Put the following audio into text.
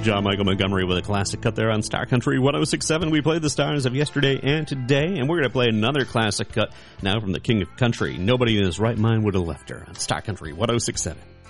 John Michael Montgomery with a classic cut there on Star Country 106.7. We played the stars of yesterday and today, and we're going to play another classic cut now from the King of Country. Nobody in his right mind would have left her on Star Country 106.7.